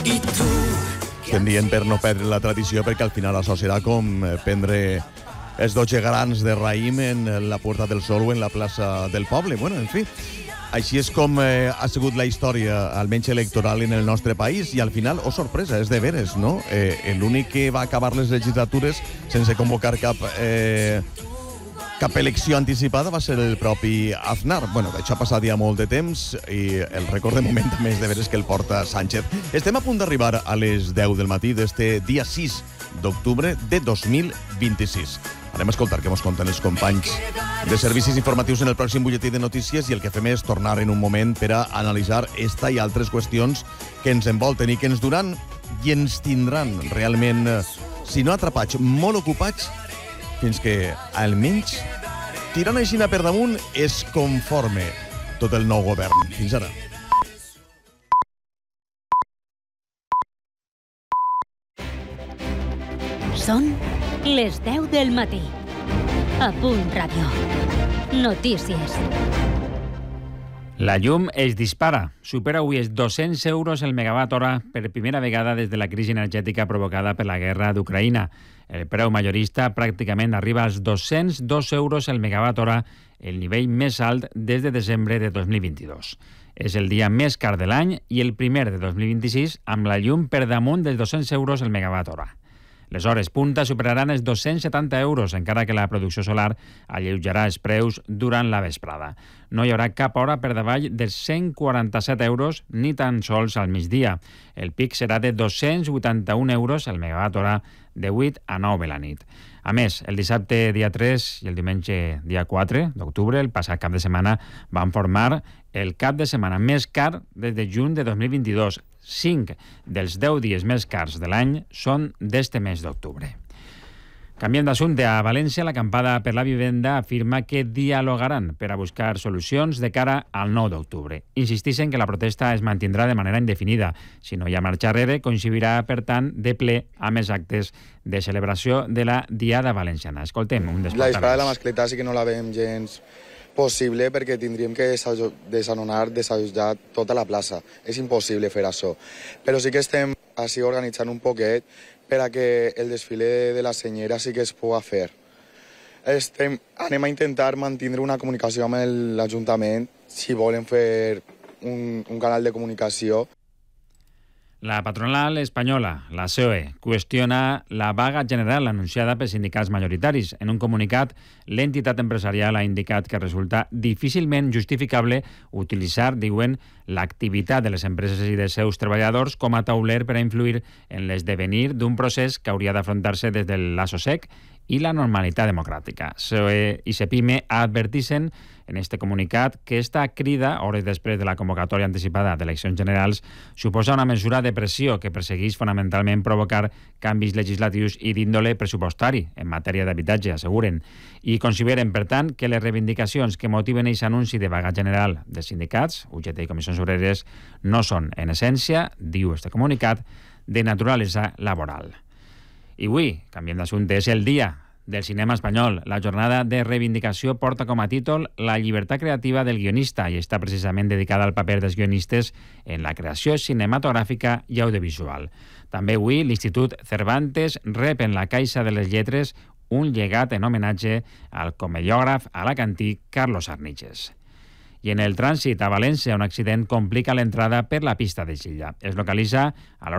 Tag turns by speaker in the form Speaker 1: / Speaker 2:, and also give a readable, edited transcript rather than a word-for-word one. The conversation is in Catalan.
Speaker 1: Estem dient per no perdre la tradició, perquè al final això serà com prendre els 12 grans de raïm en la Puerta del Sol o en la plaça del poble. Bueno, en fi, així és com ha sigut la història, almenys electoral, en el nostre país, i al final, oh sorpresa, és de veres, no? L'únic que va acabar les legislatures sense convocar cap elecció anticipada va ser el propi Aznar. Bueno, això ha passat ja molt de temps i el record de moment també és de veres que el porta Sánchez. Estem a punt d'arribar a les 10 del matí d'este dia 6 d'octubre de 2026. Anem a escoltar què ens conten els companys de servicis informatius en el pròxim butlletí de notícies, i el que fem és tornar en un moment per a analitzar esta i altres qüestions que ens envolten i que ens duran i ens tindran realment, si no atrapats, molt ocupats, fins que, almenys, tirant així per damunt, es conforme tot el nou govern. Fins ara.
Speaker 2: Són les 10 del matí. A Punt Ràdio. Notícies.
Speaker 3: La llum es dispara. Supera avui els 200 euros el megawatt hora per primera vegada des de la crisi energètica provocada per la guerra d'Ucraïna. El preu majorista pràcticament arriba als 202 euros el megawatt hora, el nivell més alt des de desembre de 2022. És el dia més car de l'any i el primer de 2026 amb la llum per damunt dels 200 euros el megawatt hora. Les hores punta superaran els 270 euros, encara que la producció solar alleujarà els preus durant la vesprada. No hi haurà cap hora per davall dels 147 euros, ni tan sols al migdia. El pic serà de 281 euros el megawatt hora de 8 a 9 de la nit. A més, el dissabte dia 3 i el diumenge dia 4 d'octubre, el passat cap de setmana, van formar el cap de setmana més car des de juny de 2022. 5 dels 10 dies més cars de l'any són d'este mes d'octubre. Canviem d'assumpte. A València, l'acampada per la vivenda afirma que dialogaran per a buscar solucions de cara al 9 d'octubre. Insisteixen que la protesta es mantindrà de manera indefinida. Si no hi ha marxa enrere, coincidirà, per tant, de ple amb els actes de celebració de la Diada Valenciana. Escoltem un dels portaveus.
Speaker 4: La disparada de la mascleta sí que no la veiem gens possible, perquè tindríem que desallotjar tota la plaça. És impossible fer això. Però sí que estem així organitzant un poquet per a que el desfile de la senyera sí que es pugui fer. Anem a intentar mantenir una comunicació amb l'Ajuntament, si volen fer un canal de comunicació.
Speaker 3: La patronal espanyola, la COE, qüestiona la vaga general anunciada pels sindicats majoritaris. En un comunicat, l'entitat empresarial ha indicat que resulta difícilment justificable utilitzar, diuen, l'activitat de les empreses i dels seus treballadors com a tauler per a influir en l'esdevenir d'un procés que hauria d'afrontar-se des del l'ASOSEC i la normalitat democràtica. COE i CEPIME advertixen en este comunicat que esta crida, hores després de la convocatòria anticipada d'eleccions generals, suposa una mesura de pressió que persegueix fonamentalment provocar canvis legislatius i d'índole pressupostari en matèria d'habitatge, asseguren, i consideren, per tant, que les reivindicacions que motiven aquest anunci de vaga general dels sindicats, UGT i Comissions Obreres, no són, en essència, diu este comunicat, de naturalesa laboral. I avui, canviem d'assumpte, és el dia del cinema espanyol. La jornada de reivindicació porta com a títol La llibertat creativa del guionista i està precisament dedicada al paper dels guionistes en la creació cinematogràfica i audiovisual. També avui l'Institut Cervantes rep en la Caixa de les Lletres un llegat en homenatge al comediògraf alacantí Carlos Arniches. I en el trànsit a València, un accident complica l'entrada per la pista de Xilla. Es localitza a